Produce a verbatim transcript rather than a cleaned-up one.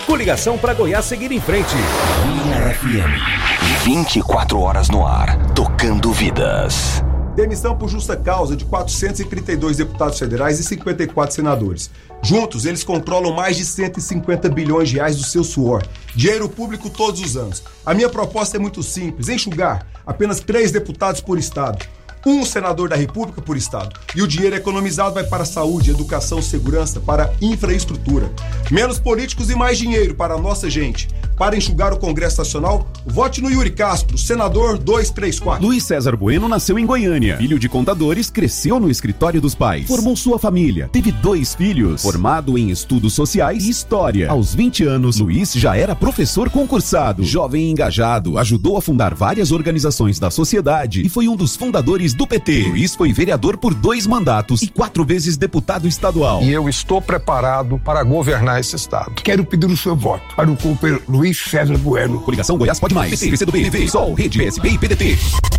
Coligação para Goiás seguir em frente. F M. vinte e quatro horas no ar, tocando vidas. Demissão por justa causa de quatrocentos e trinta e dois deputados federais e cinquenta e quatro senadores. Juntos, eles controlam mais de cento e cinquenta bilhões de reais do seu suor. Dinheiro público todos os anos. A minha proposta é muito simples: enxugar apenas três deputados por estado. Um senador da República por estado. E o dinheiro economizado vai para saúde, educação, segurança, para infraestrutura. Menos políticos e mais dinheiro para a nossa gente. Para enxugar o Congresso Nacional, vote no Yuri Castro, senador duzentos e trinta e quatro. Luiz César Bueno nasceu em Goiânia. Filho de contadores, cresceu no escritório dos pais. Formou sua família. Teve dois filhos. Formado em estudos sociais e história. Aos vinte anos, Luiz já era professor concursado. Jovem e engajado, ajudou a fundar várias organizações da sociedade e foi um dos fundadores do P T. Luiz foi vereador por dois mandatos e quatro vezes deputado estadual. E eu estou preparado para governar esse estado. Quero pedir o seu voto para o companheiro Luiz César Bueno. Coligação Goiás Pode Mais. P T, P C do B, P V, Sol, Rede, P S B e P D T.